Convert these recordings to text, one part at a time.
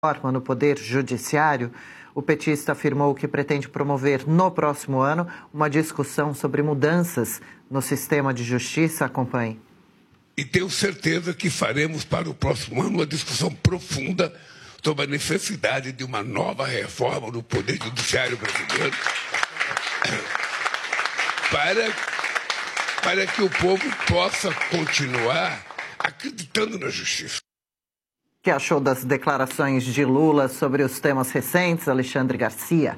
reforma no Poder Judiciário, o petista afirmou que pretende promover no próximo ano uma discussão sobre mudanças no sistema de justiça. Acompanhe. E tenho certeza que faremos para o próximo ano uma discussão profunda sobre a necessidade de uma nova reforma no Poder Judiciário brasileiro para que o povo possa continuar acreditando na justiça. O que achou das declarações de Lula sobre os temas recentes, Alexandre Garcia?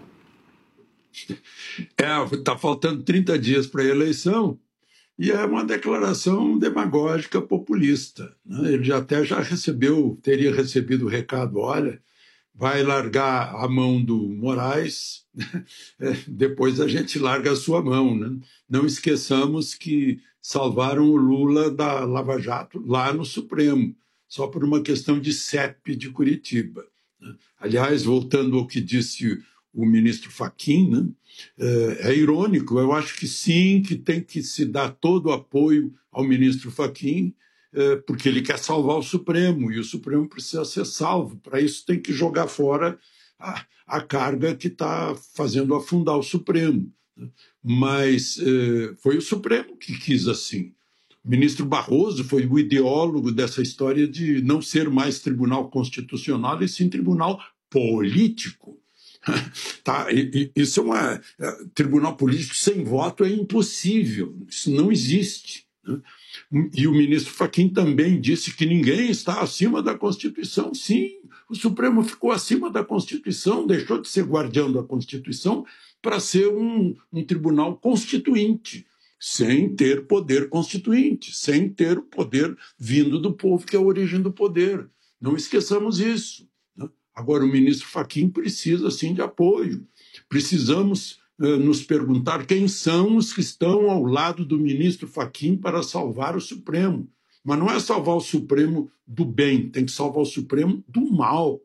Está faltando 30 dias para a eleição e é uma declaração demagógica populista, né? Ele já teria recebido o recado, olha, vai largar a mão do Moraes, depois a gente larga a sua mão, né? Não esqueçamos que salvaram o Lula da Lava Jato lá no Supremo, só por uma questão de CEP de Curitiba. Aliás, voltando ao que disse o ministro Fachin, né, é irônico, eu acho que sim, que tem que se dar todo o apoio ao ministro Fachin, porque ele quer salvar o Supremo, e o Supremo precisa ser salvo. Para isso tem que jogar fora a carga que está fazendo afundar o Supremo. Mas foi o Supremo que quis assim. O ministro Barroso foi o ideólogo dessa história de não ser mais tribunal constitucional, e sim tribunal político. Tá? Isso tribunal político sem voto é impossível, isso não existe. Né? E o ministro Fachin também disse que ninguém está acima da Constituição. Sim, o Supremo ficou acima da Constituição, deixou de ser guardião da Constituição para ser um tribunal constituinte, sem ter poder constituinte, sem ter o poder vindo do povo, que é a origem do poder. Não esqueçamos isso. Né? Agora, o ministro Fachin precisa, sim, de apoio. Precisamos nos perguntar quem são os que estão ao lado do ministro Fachin para salvar o Supremo. Mas não é salvar o Supremo do bem, tem que salvar o Supremo do mal.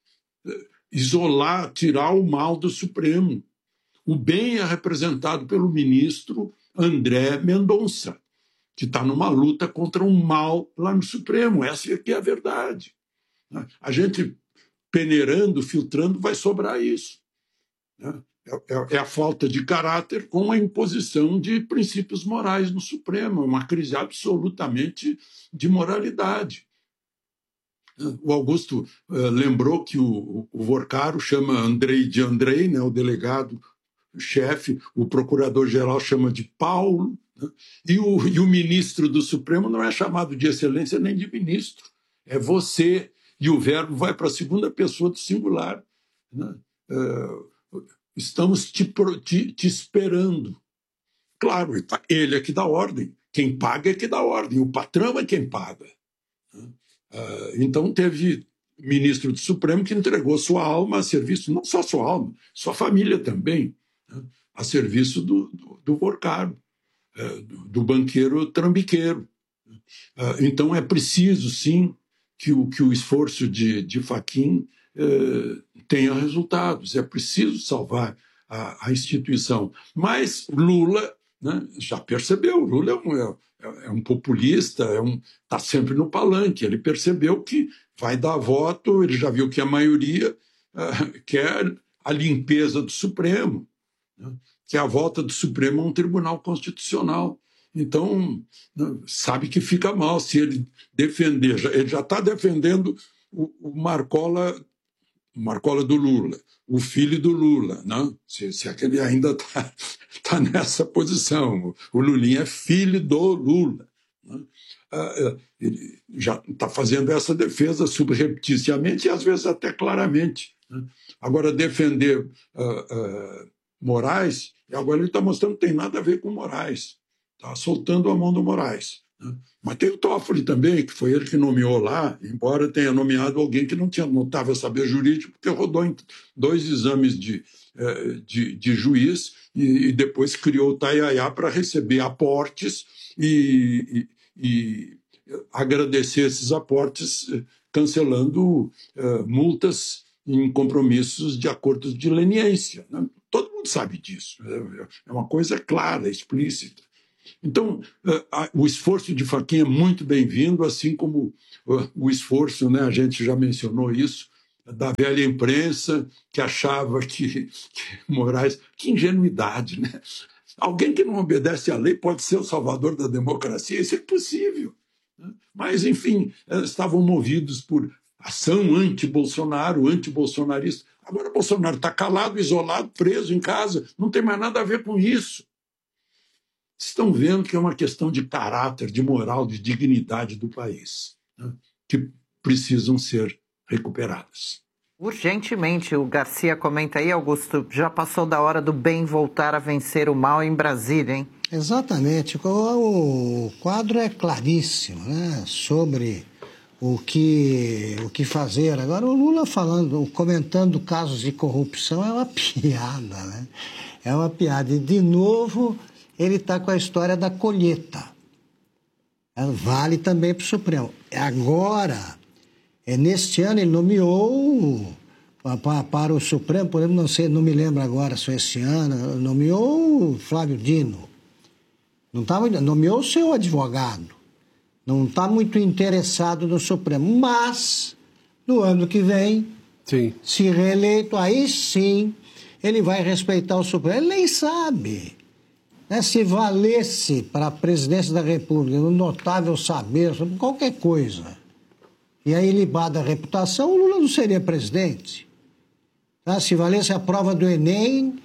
Isolar, tirar o mal do Supremo. O bem é representado pelo ministro André Mendonça, que está numa luta contra um mal lá no Supremo. Essa aqui é a verdade. A gente, peneirando, filtrando, vai sobrar isso. É a falta de caráter com a imposição de princípios morais no Supremo. É uma crise absolutamente de moralidade. O Augusto lembrou que o Vorcaro chama Andrei de Andrei, né, o delegado-chefe, o procurador-geral chama de Paulo, né, e o ministro do Supremo não é chamado de excelência nem de ministro, é você, e o verbo vai para a segunda pessoa do singular. Né? Estamos te esperando. Claro, ele é que dá ordem, quem paga é que dá ordem, o patrão é quem paga. Então teve ministro do Supremo que entregou sua alma a serviço, não só sua alma, sua família também, né, a serviço do Vorcaro, do banqueiro trambiqueiro. Então é preciso, sim, que o esforço de Fachin tenha resultados, é preciso salvar a instituição. Mas Lula, né, já percebeu, Lula é um populista, está sempre no palanque, ele percebeu que vai dar voto, ele já viu que a maioria quer a limpeza do Supremo, né, que a volta do Supremo a um tribunal constitucional. Então, sabe que fica mal se ele defender, ele já está defendendo o Marcola do Lula, o filho do Lula, né? Se aquele ainda está nessa posição. O Lulinha é filho do Lula. Né? Ele já está fazendo essa defesa subrepticiamente e às vezes até claramente. Né? Agora, defender Moraes, e agora ele está mostrando que não tem nada a ver com Moraes. Está soltando a mão do Moraes. Né? Mas tem o Toffoli também, que foi ele que nomeou lá, embora tenha nomeado alguém que não estava saber jurídico, porque rodou em 2 exames de juiz e depois criou o Taiaiá para receber aportes e agradecer esses aportes cancelando multas em compromissos de acordos de leniência. Né? Todo mundo sabe disso. É uma coisa clara, explícita. Então, o esforço de Fachin é muito bem-vindo, assim como o esforço, né, a gente já mencionou isso, da velha imprensa que achava que Moraes... Que ingenuidade, né? Alguém que não obedece à lei pode ser o salvador da democracia? Isso é impossível. Mas, enfim, estavam movidos por ação anti-Bolsonaro, anti-bolsonarista. Agora Bolsonaro está calado, isolado, preso em casa, não tem mais nada a ver com isso. Estão vendo que é uma questão de caráter, de moral, de dignidade do país, né, que precisam ser recuperadas. Urgentemente, o Garcia comenta aí, Augusto, já passou da hora do bem voltar a vencer o mal em Brasília, hein? Exatamente, o quadro é claríssimo, né, sobre o que fazer. Agora o Lula comentando casos de corrupção é uma piada, né? É uma piada. E de novo ele está com a história da colheita. Vale também para o Supremo. Agora, neste ano ele nomeou para o Supremo, por exemplo, não me lembro agora se foi esse ano, nomeou o Flávio Dino. Nomeou o seu advogado. Não está muito interessado no Supremo. Mas, no ano que vem, sim, se reeleito, aí sim ele vai respeitar o Supremo. Ele nem sabe. Né? Se valesse para a presidência da República um notável saber sobre qualquer coisa, e aí libada a reputação, o Lula não seria presidente. Tá? Se valesse a prova do Enem,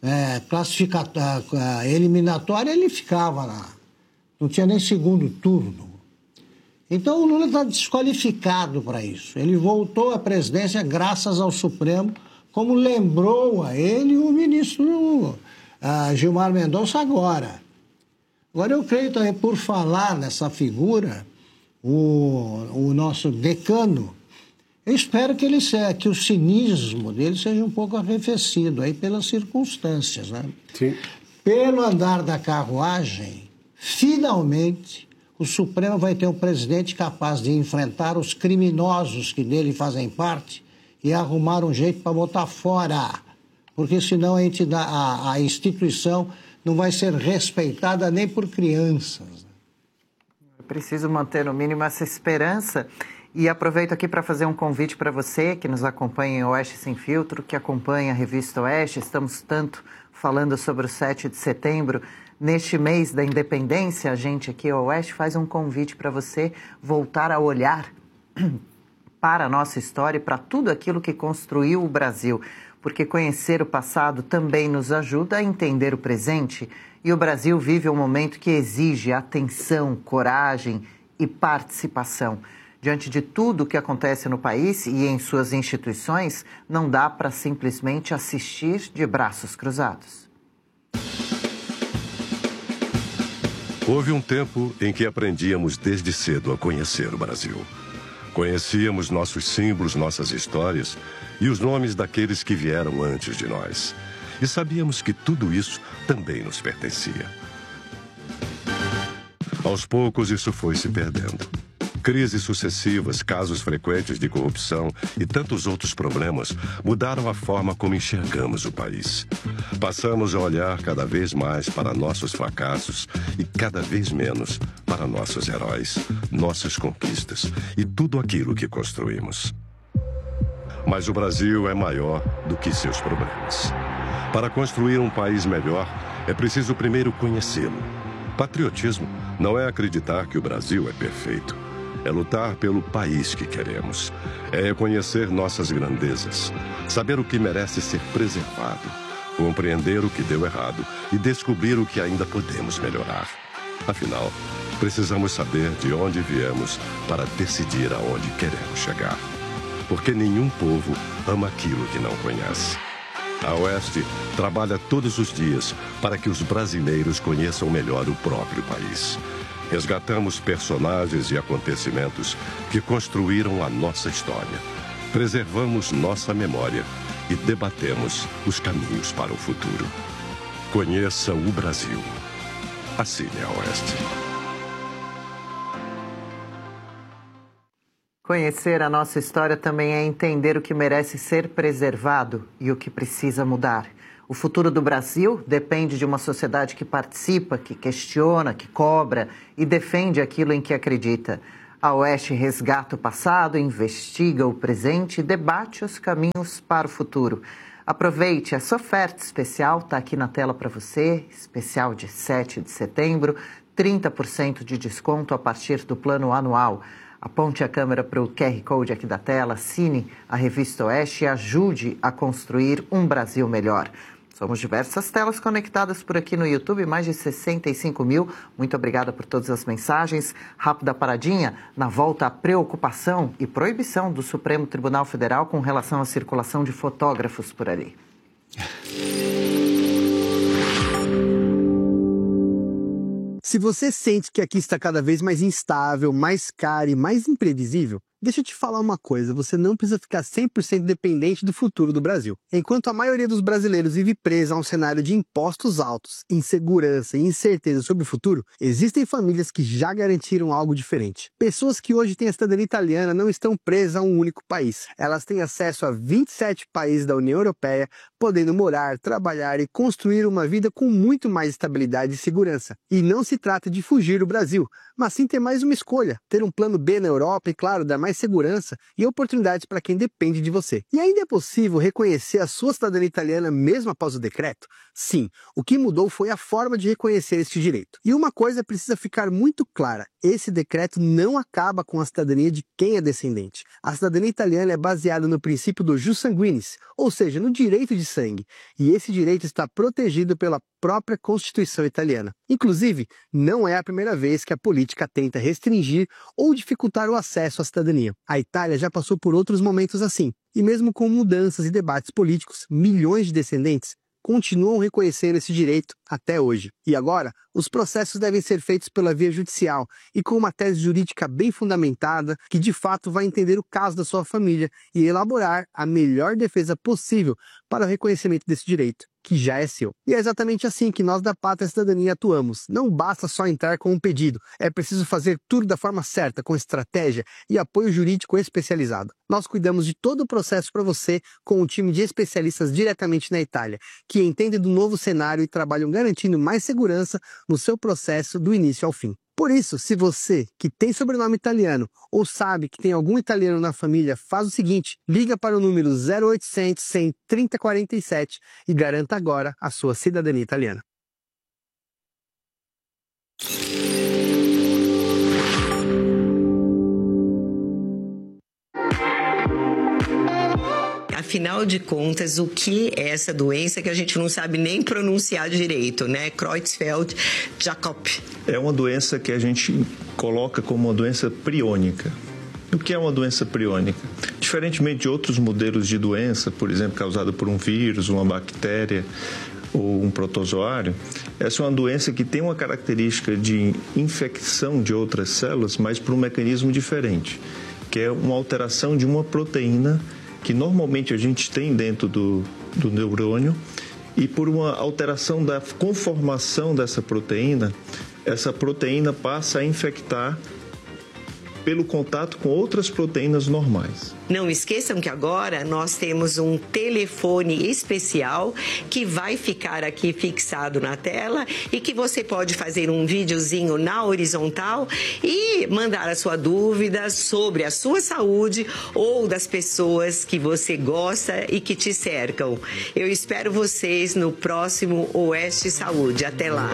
eliminatória, ele ficava lá. Não tinha nem segundo turno. Então o Lula está desqualificado para isso. Ele voltou à presidência graças ao Supremo, como lembrou a ele o ministro Gilmar Mendonça agora. Agora eu creio também, por falar nessa figura, o nosso decano, eu espero que o cinismo dele seja um pouco arrefecido aí pelas circunstâncias, né? Sim. Pelo andar da carruagem, finalmente o Supremo vai ter um presidente capaz de enfrentar os criminosos que dele fazem parte e arrumar um jeito para botar fora, porque senão a instituição não vai ser respeitada nem por crianças. Eu preciso manter no mínimo essa esperança. E aproveito aqui para fazer um convite para você que nos acompanha em Oeste Sem Filtro, que acompanha a revista Oeste. Estamos tanto falando sobre o 7 de setembro. Neste mês da independência, a gente aqui, a Oeste, faz um convite para você voltar a olhar para a nossa história e para tudo aquilo que construiu o Brasil. Porque conhecer o passado também nos ajuda a entender o presente. E o Brasil vive um momento que exige atenção, coragem e participação. Diante de tudo o que acontece no país e em suas instituições, não dá para simplesmente assistir de braços cruzados. Houve um tempo em que aprendíamos desde cedo a conhecer o Brasil. Conhecíamos nossos símbolos, nossas histórias e os nomes daqueles que vieram antes de nós. E sabíamos que tudo isso também nos pertencia. Aos poucos, isso foi se perdendo. Crises sucessivas, casos frequentes de corrupção e tantos outros problemas mudaram a forma como enxergamos o país. Passamos a olhar cada vez mais para nossos fracassos e cada vez menos para nossos heróis, nossas conquistas e tudo aquilo que construímos. Mas o Brasil é maior do que seus problemas. Para construir um país melhor, é preciso primeiro conhecê-lo. Patriotismo não é acreditar que o Brasil é perfeito. É lutar pelo país que queremos. É reconhecer nossas grandezas. Saber o que merece ser preservado. Compreender o que deu errado e descobrir o que ainda podemos melhorar. Afinal, precisamos saber de onde viemos para decidir aonde queremos chegar. Porque nenhum povo ama aquilo que não conhece. A Oeste trabalha todos os dias para que os brasileiros conheçam melhor o próprio país. Resgatamos personagens e acontecimentos que construíram a nossa história. Preservamos nossa memória e debatemos os caminhos para o futuro. Conheça o Brasil. Assine a Oeste. Conhecer a nossa história também é entender o que merece ser preservado e o que precisa mudar. O futuro do Brasil depende de uma sociedade que participa, que questiona, que cobra e defende aquilo em que acredita. A Oeste resgata o passado, investiga o presente e debate os caminhos para o futuro. Aproveite essa oferta especial, está aqui na tela para você, especial de 7 de setembro, 30% de desconto a partir do plano anual. Aponte a câmera para o QR Code aqui da tela, assine a Revista Oeste e ajude a construir um Brasil melhor. Somos diversas telas conectadas por aqui no YouTube, mais de 65 mil. Muito obrigada por todas as mensagens. Rápida paradinha, na volta à preocupação e proibição do Supremo Tribunal Federal com relação à circulação de fotógrafos por ali. Se você sente que aqui está cada vez mais instável, mais caro e mais imprevisível, deixa eu te falar uma coisa, você não precisa ficar 100% dependente do futuro do Brasil. Enquanto a maioria dos brasileiros vive presa a um cenário de impostos altos, insegurança e incerteza sobre o futuro, existem famílias que já garantiram algo diferente. Pessoas que hoje têm a cidadania italiana não estão presas a um único país. Elas têm acesso a 27 países da União Europeia, podendo morar, trabalhar e construir uma vida com muito mais estabilidade e segurança. E não se trata de fugir do Brasil, mas sim ter mais uma escolha, ter um plano B na Europa e, claro, dar mais segurança e oportunidades para quem depende de você. E ainda é possível reconhecer a sua cidadania italiana mesmo após o decreto? Sim, o que mudou foi a forma de reconhecer este direito. E uma coisa precisa ficar muito clara, esse decreto não acaba com a cidadania de quem é descendente. A cidadania italiana é baseada no princípio do jus sanguinis, ou seja, no direito de sangue, e esse direito está protegido pela própria Constituição italiana. Inclusive, não é a primeira vez que a política tenta restringir ou dificultar o acesso à cidadania. A Itália já passou por outros momentos assim, e mesmo com mudanças e debates políticos, milhões de descendentes continuam reconhecendo esse direito até hoje. E agora, os processos devem ser feitos pela via judicial e com uma tese jurídica bem fundamentada que de fato vai entender o caso da sua família e elaborar a melhor defesa possível para o reconhecimento desse direito, que já é seu. E é exatamente assim que nós da Pátria Cidadania atuamos. Não basta só entrar com um pedido, é preciso fazer tudo da forma certa, com estratégia e apoio jurídico especializado. Nós cuidamos de todo o processo para você com um time de especialistas diretamente na Itália, que entendem do novo cenário e trabalham garantindo mais segurança no seu processo do início ao fim. Por isso, se você, que tem sobrenome italiano ou sabe que tem algum italiano na família, faz o seguinte, liga para o número 0800 100 3047 e garanta agora a sua cidadania italiana. Afinal de contas, o que é essa doença que a gente não sabe nem pronunciar direito, né? Creutzfeldt-Jakob. É uma doença que a gente coloca como uma doença priônica. O que é uma doença priônica? Diferentemente de outros modelos de doença, por exemplo, causada por um vírus, uma bactéria ou um protozoário, essa é uma doença que tem uma característica de infecção de outras células, mas por um mecanismo diferente, que é uma alteração de uma proteína que normalmente a gente tem dentro do neurônio, e por uma alteração da conformação dessa proteína, essa proteína passa a infectar pelo contato com outras proteínas normais. Não esqueçam que agora nós temos um telefone especial que vai ficar aqui fixado na tela e que você pode fazer um videozinho na horizontal e mandar a sua dúvida sobre a sua saúde ou das pessoas que você gosta e que te cercam. Eu espero vocês no próximo Oeste Saúde. Até lá!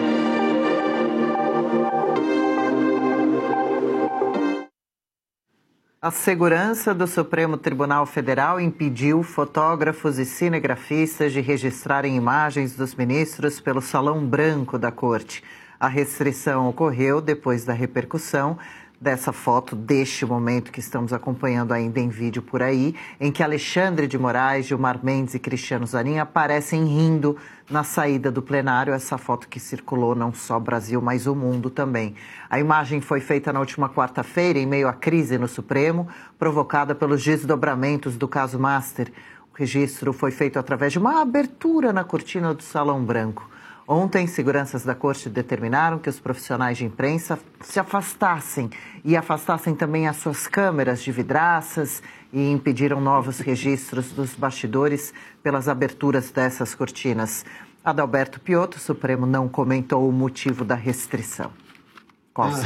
A segurança do Supremo Tribunal Federal impediu fotógrafos e cinegrafistas de registrarem imagens dos ministros pelo Salão Branco da Corte. A restrição ocorreu depois da repercussão dessa foto, deste momento que estamos acompanhando ainda em vídeo por aí, em que Alexandre de Moraes, Gilmar Mendes e Cristiano Zanin aparecem rindo na saída do plenário. Essa foto que circulou não só o Brasil, mas o mundo também. A imagem foi feita na última quarta-feira, em meio à crise no Supremo, provocada pelos desdobramentos do caso Master. O registro foi feito através de uma abertura na cortina do Salão Branco. Ontem, seguranças da corte determinaram que os profissionais de imprensa se afastassem e afastassem também as suas câmeras de vidraças e impediram novos registros dos bastidores pelas aberturas dessas cortinas. Adalberto Piotto, o Supremo não comentou o motivo da restrição. Qual será?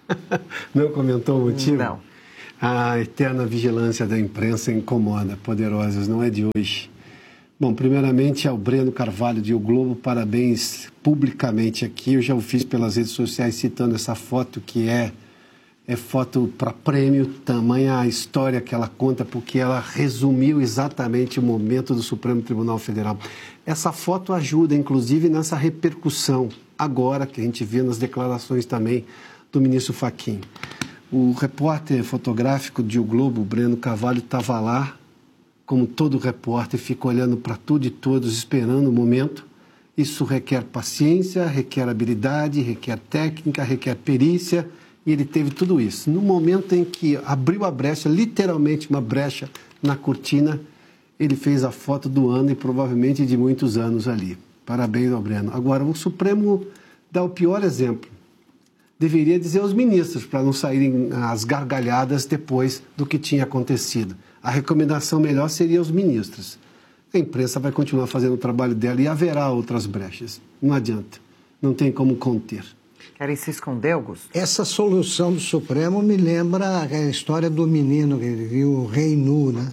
Não comentou o motivo? Não. A eterna vigilância da imprensa incomoda, poderosos, não é de hoje. Bom, primeiramente ao Breno Carvalho de O Globo, parabéns publicamente aqui. Eu já o fiz pelas redes sociais citando essa foto que é foto para prêmio, tamanha a história que ela conta, porque ela resumiu exatamente o momento do Supremo Tribunal Federal. Essa foto ajuda, inclusive, nessa repercussão agora, que a gente vê nas declarações também do ministro Fachin. O repórter fotográfico de O Globo, Breno Carvalho, estava lá, como todo repórter, fica olhando para tudo e todos, esperando o momento. Isso requer paciência, requer habilidade, requer técnica, requer perícia, e ele teve tudo isso. No momento em que abriu a brecha, literalmente uma brecha na cortina, ele fez a foto do ano e provavelmente de muitos anos ali. Parabéns ao Breno. Agora, o Supremo dá o pior exemplo. Deveria dizer aos ministros, para não saírem as gargalhadas depois do que tinha acontecido. A recomendação melhor seria aos ministros. A imprensa vai continuar fazendo o trabalho dela e haverá outras brechas. Não adianta. Não tem como conter. Querem se esconder, Augusto? Essa solução do Supremo me lembra a história do menino que viu o rei nu, né?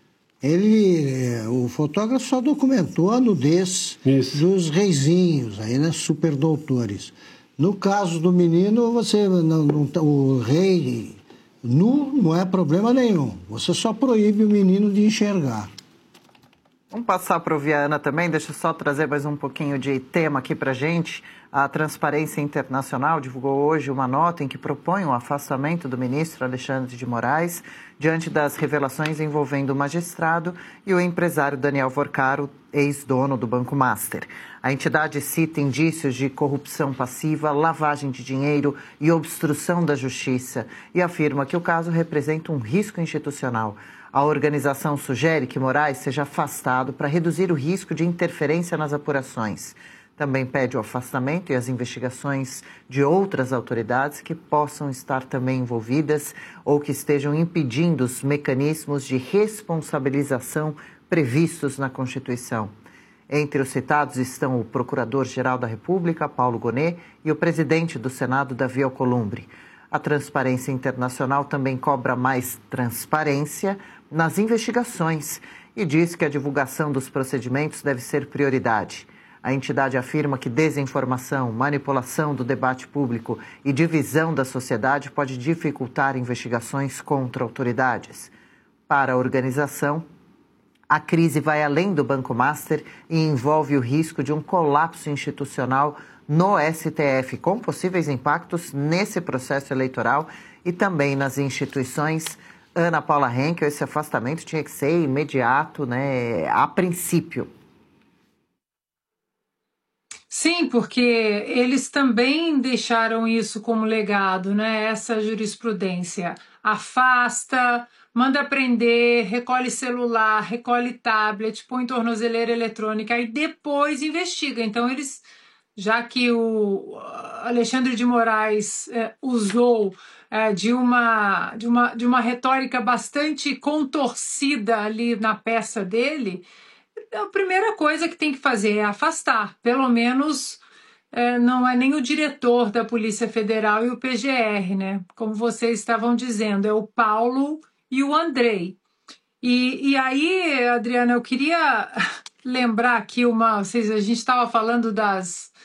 O fotógrafo só documentou a nudez dos reizinhos, aí, né? Superdoutores. No caso do menino, o rei nu não é problema nenhum. Você só proíbe o menino de enxergar. Vamos passar para o Viana também. Deixa eu só trazer mais um pouquinho de tema aqui para a gente. A Transparência Internacional divulgou hoje uma nota em que propõe o afastamento do ministro Alexandre de Moraes diante das revelações envolvendo o magistrado e o empresário Daniel Vorcaro, ex-dono do Banco Master. A entidade cita indícios de corrupção passiva, lavagem de dinheiro e obstrução da justiça e afirma que o caso representa um risco institucional. A organização sugere que Moraes seja afastado para reduzir o risco de interferência nas apurações. Também pede o afastamento e as investigações de outras autoridades que possam estar também envolvidas ou que estejam impedindo os mecanismos de responsabilização previstos na Constituição. Entre os citados estão o Procurador-Geral da República, Paulo Gonet, e o presidente do Senado, Davi Alcolumbre. A Transparência Internacional também cobra mais transparência nas investigações e diz que a divulgação dos procedimentos deve ser prioridade. A entidade afirma que desinformação, manipulação do debate público e divisão da sociedade pode dificultar investigações contra autoridades. Para a organização, a crise vai além do Banco Master e envolve o risco de um colapso institucional no STF, com possíveis impactos nesse processo eleitoral e também nas instituições. Ana Paula Henkel, esse afastamento tinha que ser imediato, né, a princípio. Sim, porque eles também deixaram isso como legado, né? Essa jurisprudência. Afasta, manda prender, recolhe celular, recolhe tablet, põe tornozeleira eletrônica e depois investiga. Então, eles, já que o Alexandre de Moraes usou de uma retórica bastante contorcida ali na peça dele, a primeira coisa que tem que fazer é afastar. Pelo menos não é nem o diretor da Polícia Federal e o PGR, né? Como vocês estavam dizendo, é o Paulo e o Andrei. E aí, Adriana, eu queria lembrar aqui a gente estava falando da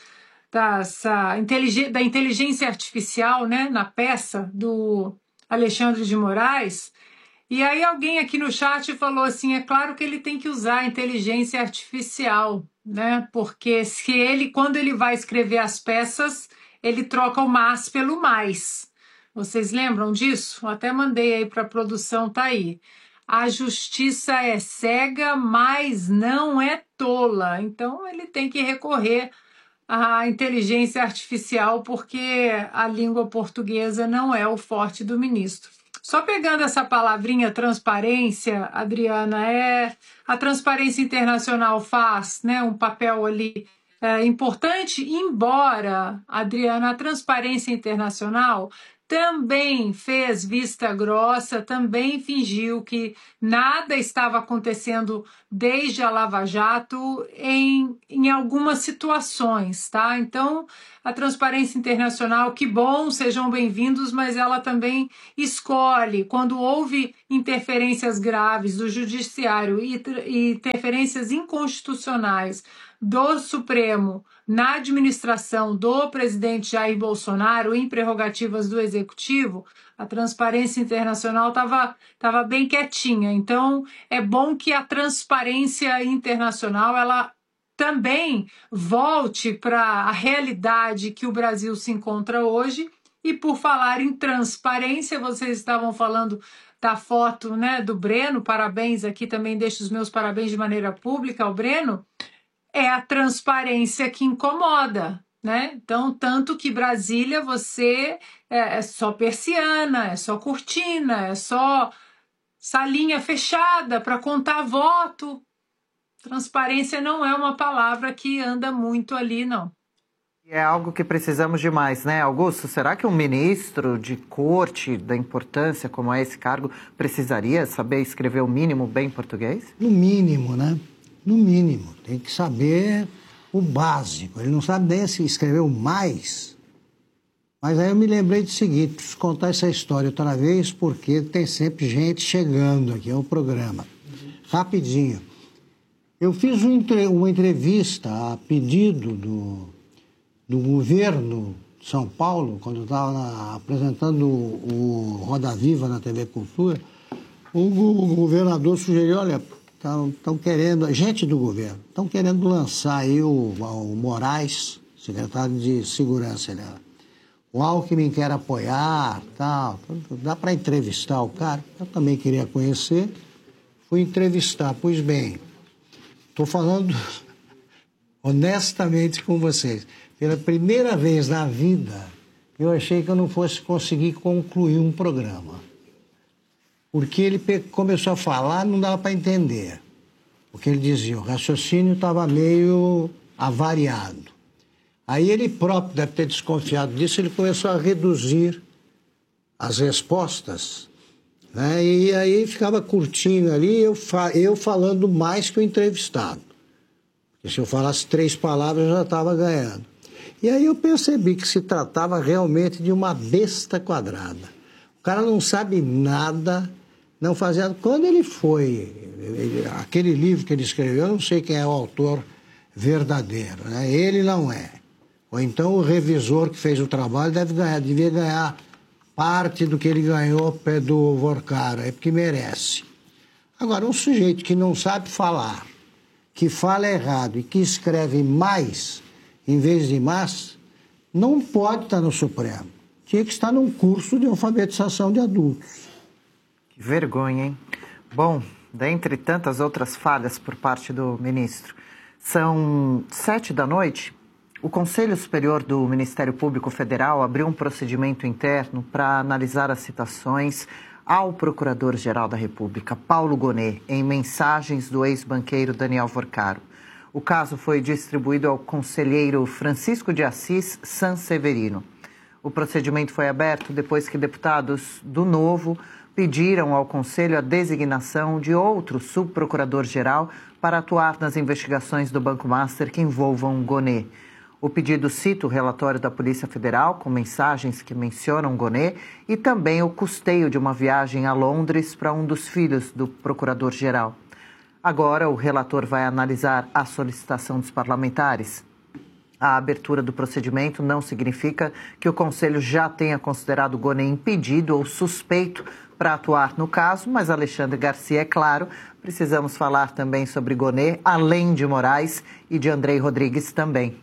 inteligência artificial, né, na peça do Alexandre de Moraes. E aí alguém aqui no chat falou assim, é claro que ele tem que usar a inteligência artificial, né? Porque quando ele vai escrever as peças, ele troca o mas pelo mais. Vocês lembram disso? Eu até mandei aí para a produção, tá aí. A justiça é cega, mas não é tola. Então ele tem que recorrer à inteligência artificial porque a língua portuguesa não é o forte do ministro. Só pegando essa palavrinha transparência, Adriana, a Transparência Internacional faz, né, um papel ali importante, embora, Adriana, a Transparência Internacional também fez vista grossa, também fingiu que nada estava acontecendo desde a Lava Jato em algumas situações, tá? Então, a Transparência Internacional, que bom, sejam bem-vindos, mas ela também escolhe, quando houve interferências graves do Judiciário e interferências inconstitucionais do Supremo na administração do presidente Jair Bolsonaro em prerrogativas do Executivo, a Transparência Internacional estava bem quietinha. Então, é bom que a Transparência Internacional ela também volte para a realidade que o Brasil se encontra hoje. E por falar em transparência, vocês estavam falando da foto, né, do Breno, parabéns aqui, também deixo os meus parabéns de maneira pública ao Breno. É a transparência que incomoda, né? Então, tanto que Brasília você é só persiana, é só cortina, é só salinha fechada para contar voto. Transparência não é uma palavra que anda muito ali, não. É algo que precisamos demais, né, Augusto? Será que um ministro de corte da importância como é esse cargo precisaria saber escrever o mínimo bem português? No mínimo, né? No mínimo. Tem que saber o básico. Ele não sabe nem se escrever o mais. Mas aí eu me lembrei do seguinte, preciso contar essa história outra vez, porque tem sempre gente chegando aqui ao programa. Rapidinho. Eu fiz uma entrevista a pedido do governo de São Paulo, quando eu estava apresentando o Roda Viva na TV Cultura. O governador sugeriu, olha, estão querendo, gente do governo, estão querendo lançar aí o Moraes, secretário de Segurança, né? O Alckmin quer apoiar, tal, dá para entrevistar o cara? Eu também queria conhecer, fui entrevistar, pois bem, estou falando honestamente com vocês, pela primeira vez na vida, eu achei que eu não fosse conseguir concluir um programa. Porque ele começou a falar, não dava para entender. O que ele dizia, o raciocínio estava meio avariado. Aí ele próprio deve ter desconfiado disso, ele começou a reduzir as respostas, né? E aí ficava curtinho ali, eu falando mais que o entrevistado. Porque se eu falasse 3 palavras, eu já estava ganhando. E aí eu percebi que se tratava realmente de uma besta quadrada. O cara não sabe nada, não fazia... Quando ele foi... aquele livro que ele escreveu, eu não sei quem é o autor verdadeiro, né? Ele não é. Ou então o revisor que fez o trabalho devia ganhar parte do que ele ganhou do Vorkara, é porque merece. Agora, um sujeito que não sabe falar, que fala errado e que escreve mais em vez de mais, não pode estar no Supremo. Tinha que estar num curso de alfabetização de adultos. Que vergonha, hein? Bom, dentre tantas outras falhas por parte do ministro, são 7h. O Conselho Superior do Ministério Público Federal abriu um procedimento interno para analisar as citações ao Procurador-Geral da República, Paulo Gonet, em mensagens do ex-banqueiro Daniel Vorcaro. O caso foi distribuído ao conselheiro Francisco de Assis Sanseverino. O procedimento foi aberto depois que deputados do Novo pediram ao Conselho a designação de outro subprocurador-geral para atuar nas investigações do Banco Master que envolvam Gonet. O pedido cita o relatório da Polícia Federal, com mensagens que mencionam Gonet, e também o custeio de uma viagem a Londres para um dos filhos do procurador-geral. Agora, o relator vai analisar a solicitação dos parlamentares. A abertura do procedimento não significa que o Conselho já tenha considerado Gonet impedido ou suspeito para atuar no caso, mas Alexandre Garcia, é claro, precisamos falar também sobre Gonet, além de Moraes e de Andrei Rodrigues também.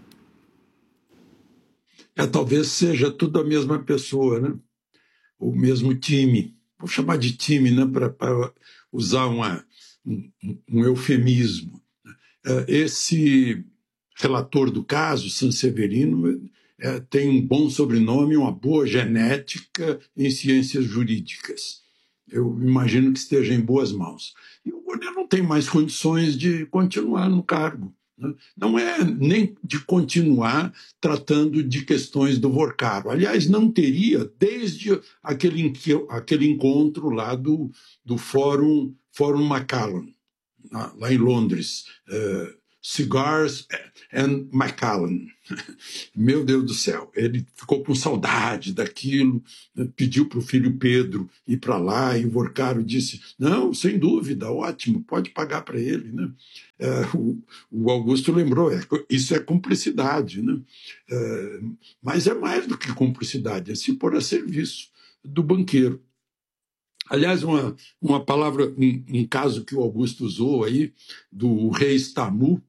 Talvez seja tudo a mesma pessoa, né? O mesmo time. Vou chamar de time, né? Para usar um eufemismo. Esse relator do caso, Sanseverino, tem um bom sobrenome, uma boa genética em ciências jurídicas. Eu imagino que esteja em boas mãos. E o Gonet não tem mais condições de continuar no cargo. Não é nem de continuar tratando de questões do Vorcaro. Aliás, não teria desde aquele encontro lá do Fórum Macallan. lá em Londres, Cigars and Macallan. Meu Deus do céu, ele ficou com saudade daquilo, pediu para o filho Pedro ir para lá, e o Vorcaro disse, não, sem dúvida, ótimo, pode pagar para ele. Né? O Augusto lembrou, isso é cumplicidade, né? Mas é mais do que cumplicidade, é se pôr a serviço do banqueiro. Aliás, uma palavra, um caso que o Augusto usou aí, do rei Stamu,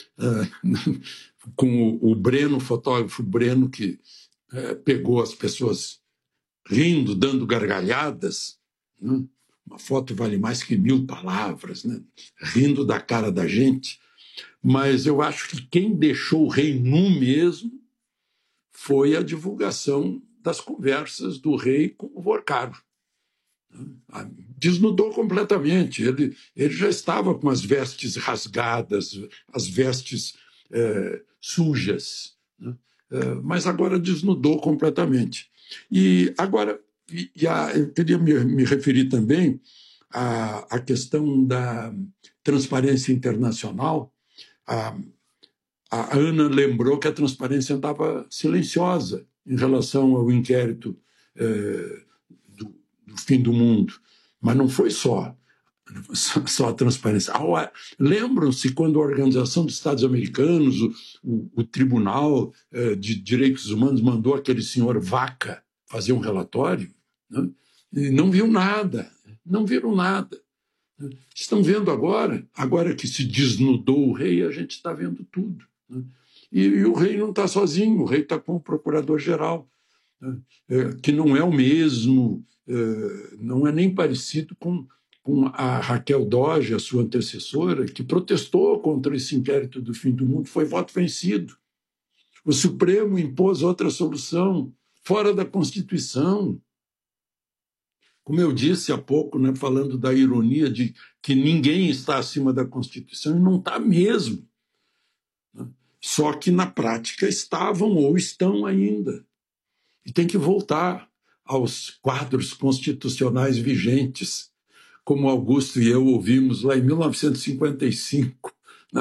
com o Breno, o fotógrafo Breno, que pegou as pessoas rindo, dando gargalhadas, né? Uma foto vale mais que 1000 palavras, né? Rindo da cara da gente. Mas eu acho que quem deixou o rei nu mesmo foi a divulgação das conversas do rei com o Vorcaro. Desnudou completamente. Ele já estava com as vestes rasgadas, as vestes sujas, né? Mas agora desnudou completamente. E agora, eu queria me referir também à questão da transparência internacional. A Ana lembrou que a transparência andava silenciosa em relação ao inquérito do fim do mundo. Mas não foi só a transparência. Lembram-se quando a Organização dos Estados Americanos, o Tribunal de Direitos Humanos, mandou aquele senhor Vaca fazer um relatório? Né? E não viu nada, não viram nada. Estão vendo agora que se desnudou o rei, a gente está vendo tudo. Né? E o rei não está sozinho, o rei está com o procurador-geral, né? Que não é o mesmo, não é nem parecido com a Raquel Dodge, a sua antecessora, que protestou contra esse inquérito do fim do mundo, foi voto vencido. O Supremo impôs outra solução, fora da Constituição. Como eu disse há pouco, né, falando da ironia de que ninguém está acima da Constituição, e não está mesmo. Né? Só que, na prática, estavam ou estão ainda. E tem que voltar aos quadros constitucionais vigentes, como Augusto e eu ouvimos lá em 1955,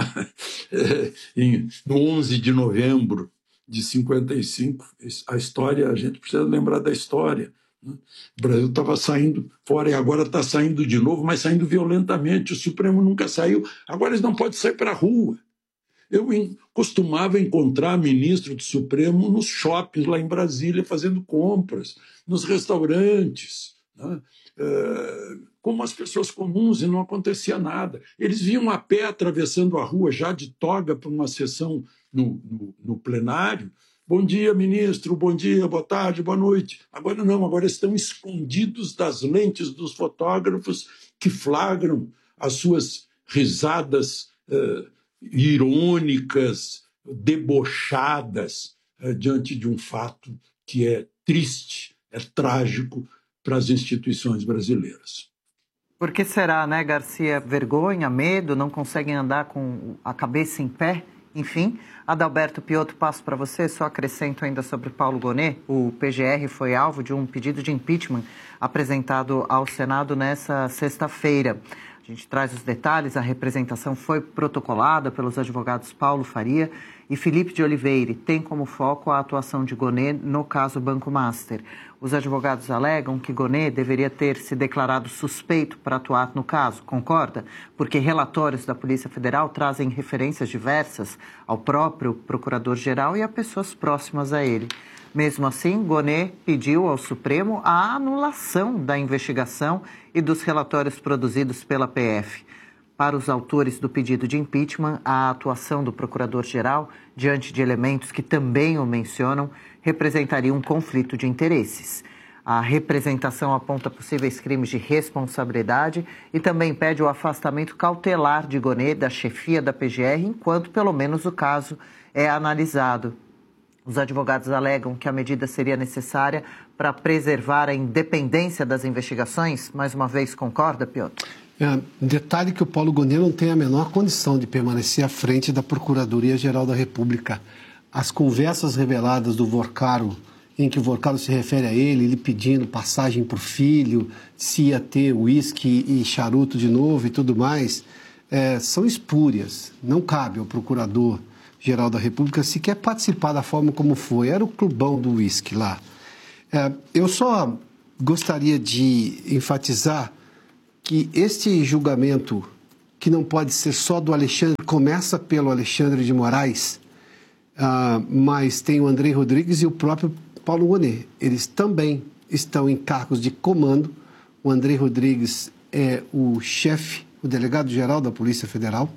no 11 de novembro de 55. A história, a gente precisa lembrar da história. O Brasil estava saindo fora e agora está saindo de novo, mas saindo violentamente. O Supremo nunca saiu, agora eles não podem sair para a rua. Eu costumava encontrar ministro do Supremo nos shoppings lá em Brasília, fazendo compras, nos restaurantes, né? Como as pessoas comuns, e não acontecia nada. Eles vinham a pé atravessando a rua, já de toga, para uma sessão no plenário. Bom dia, ministro, bom dia, boa tarde, boa noite. Agora não, agora estão escondidos das lentes dos fotógrafos que flagram as suas risadas irônicas, debochadas, diante de um fato que é triste, é trágico para as instituições brasileiras. Por que será, né, Garcia? Vergonha, medo, não conseguem andar com a cabeça em pé? Enfim, Adalberto Piotto, passo para você, só acrescento ainda sobre Paulo Gonet. O PGR foi alvo de um pedido de impeachment apresentado ao Senado nessa sexta-feira. A gente traz os detalhes, a representação foi protocolada pelos advogados Paulo Faria e Felipe de Oliveira, tem como foco a atuação de Gonet no caso Banco Master. Os advogados alegam que Gonet deveria ter se declarado suspeito para atuar no caso, concorda? Porque relatórios da Polícia Federal trazem referências diversas ao próprio procurador-geral e a pessoas próximas a ele. Mesmo assim, Gonet pediu ao Supremo a anulação da investigação e dos relatórios produzidos pela PF. Para os autores do pedido de impeachment, a atuação do procurador-geral, diante de elementos que também o mencionam, representaria um conflito de interesses. A representação aponta possíveis crimes de responsabilidade e também pede o afastamento cautelar de Gonet da chefia da PGR, enquanto pelo menos o caso é analisado. Os advogados alegam que a medida seria necessária para preservar a independência das investigações. Mais uma vez, concorda, Piotr? Detalhe que o Paulo Gonet não tem a menor condição de permanecer à frente da Procuradoria-Geral da República. As conversas reveladas do Vorcaro, em que o Vorcaro se refere a ele pedindo passagem para o filho, se ia ter uísque e charuto de novo e tudo mais, são espúrias. Não cabe ao Procurador-Geral da República sequer participar da forma como foi. Era o clubão do uísque lá. Eu só gostaria de enfatizar que este julgamento, que não pode ser só do Alexandre, começa pelo Alexandre de Moraes, mas tem o Andrei Rodrigues e o próprio Paulo Gonet. Eles também estão em cargos de comando. O Andrei Rodrigues é o chefe, o delegado-geral da Polícia Federal,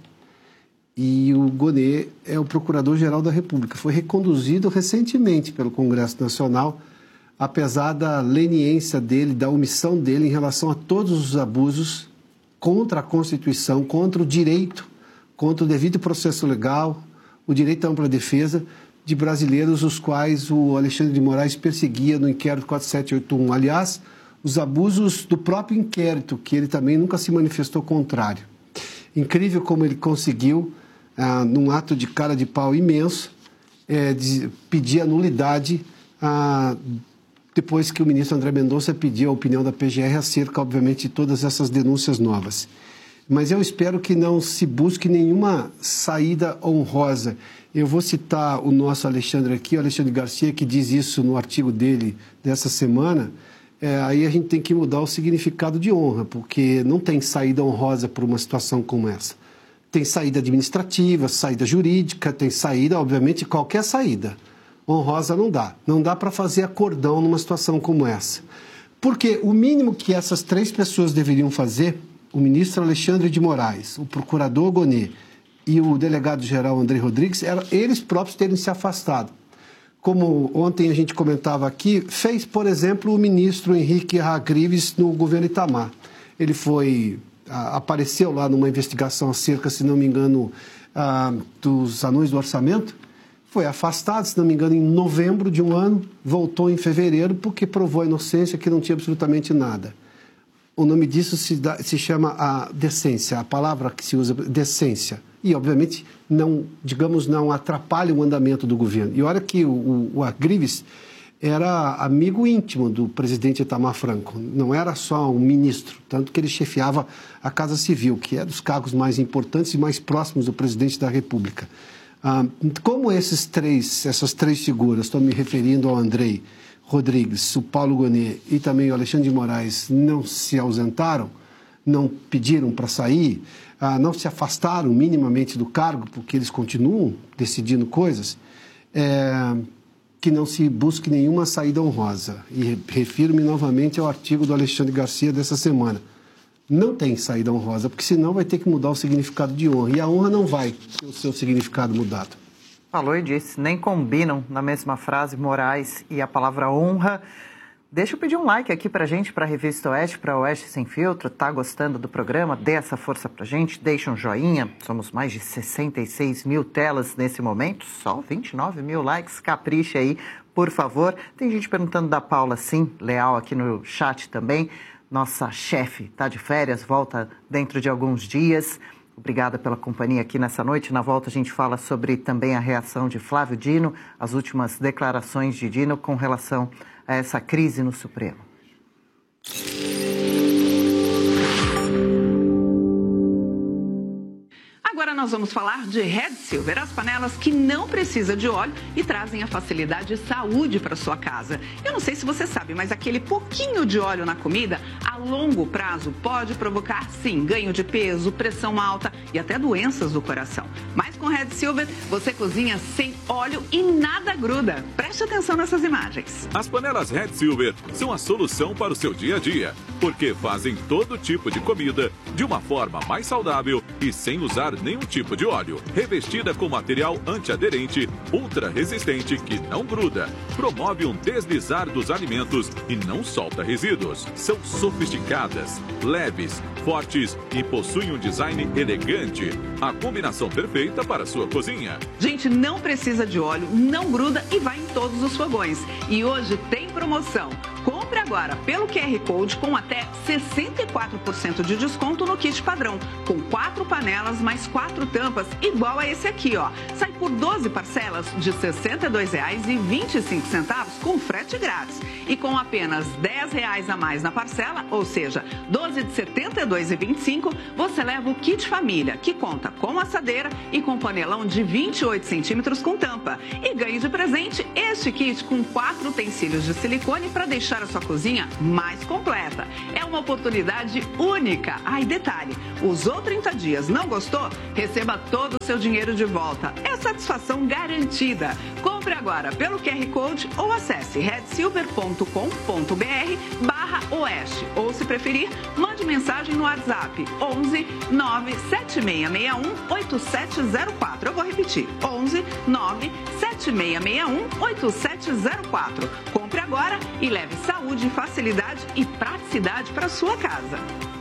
e o Gonet é o Procurador-Geral da República. Foi reconduzido recentemente pelo Congresso Nacional, apesar da leniência dele, da omissão dele em relação a todos os abusos contra a Constituição, contra o direito, contra o devido processo legal, o direito à ampla defesa de brasileiros, os quais o Alexandre de Moraes perseguia no inquérito 4781. Aliás, os abusos do próprio inquérito, que ele também nunca se manifestou contrário. Incrível como ele conseguiu, num ato de cara de pau imenso, pedir a nulidade depois que o ministro André Mendonça pediu a opinião da PGR acerca, obviamente, de todas essas denúncias novas. Mas eu espero que não se busque nenhuma saída honrosa. Eu vou citar o nosso Alexandre aqui, o Alexandre Garcia, que diz isso no artigo dele dessa semana. Aí a gente tem que mudar o significado de honra, porque não tem saída honrosa por uma situação como essa. Tem saída administrativa, saída jurídica, tem saída, obviamente, qualquer saída. Honrosa não dá. Não dá para fazer acordão numa situação como essa. Porque o mínimo que essas três pessoas deveriam fazer, o ministro Alexandre de Moraes, o procurador Gonet e o delegado-geral Andrei Rodrigues, era eles próprios terem se afastado. Como ontem a gente comentava aqui, fez, por exemplo, o ministro Henrique Hagrives no governo Itamar. Ele apareceu lá numa investigação acerca, se não me engano, dos anões do orçamento. Foi afastado, se não me engano, em novembro de um ano, voltou em fevereiro porque provou a inocência, que não tinha absolutamente nada. O nome disso se chama a decência, a palavra que se usa, decência. E, obviamente, não atrapalha o andamento do governo. E olha que o Hagrives era amigo íntimo do presidente Itamar Franco, não era só um ministro, tanto que ele chefiava a Casa Civil, que é dos cargos mais importantes e mais próximos do presidente da República. Como essas três figuras, estou me referindo ao Andrei Rodrigues, o Paulo Gonet e também o Alexandre de Moraes, não se ausentaram, não pediram para sair, não se afastaram minimamente do cargo, porque eles continuam decidindo coisas, que não se busque nenhuma saída honrosa. E refiro-me novamente ao artigo do Alexandre Garcia dessa semana. Não tem saída honrosa, porque senão vai ter que mudar o significado de honra. E a honra não vai ter o seu significado mudado. Falou e disse, nem combinam na mesma frase Moraes e a palavra honra. Deixa eu pedir um like aqui pra gente, pra Revista Oeste, pra Oeste Sem Filtro. Tá gostando do programa? Dê essa força pra gente, deixa um joinha. Somos mais de 66 mil telas nesse momento, só 29 mil likes. Capricha aí, por favor. Tem gente perguntando da Paula, sim, leal aqui no chat também. Nossa chefe está de férias, volta dentro de alguns dias. Obrigada pela companhia aqui nessa noite. Na volta a gente fala sobre também a reação de Flávio Dino, as últimas declarações de Dino com relação a essa crise no Supremo. Agora nós vamos falar de Red Silver, as panelas que não precisam de óleo e trazem a facilidade e saúde para sua casa. Eu não sei se você sabe, mas aquele pouquinho de óleo na comida, a longo prazo, pode provocar, sim, ganho de peso, pressão alta e até doenças do coração. Mas com Red Silver, você cozinha sem óleo e nada gruda. Preste atenção nessas imagens. As panelas Red Silver são a solução para o seu dia a dia, porque fazem todo tipo de comida de uma forma mais saudável e sem usar nenhum tipo de óleo. Revestida com material antiaderente, ultra resistente que não gruda, promove um deslizar dos alimentos e não solta resíduos. São sofisticadas, leves, fortes e possuem um design elegante. A combinação perfeita para a sua cozinha. Gente, não precisa de óleo, não gruda e vai em todos os fogões. E hoje tem promoção. Compre Compre agora pelo QR Code com até 64% de desconto no kit padrão, com 4 panelas mais 4 tampas, igual a esse aqui, ó. Sai por 12 parcelas de R$ 62,25 com frete grátis. E com apenas R$ 10 a mais na parcela, ou seja, 12 de R$ 72,25, você leva o kit família, que conta com assadeira e com panelão de 28 centímetros com tampa. E ganhe de presente este kit com 4 utensílios de silicone para deixar a sua cozinha mais completa. É uma oportunidade única. E detalhe, usou 30 dias, não gostou? Receba todo o seu dinheiro de volta. É satisfação garantida. Compre agora pelo QR Code ou acesse redsilver.com.br/oeste. Ou, se preferir, mande mensagem no WhatsApp 11 97661 8704. Eu vou repetir, 11 97661 8704. Compre agora e leve saúde, facilidade e praticidade para sua casa.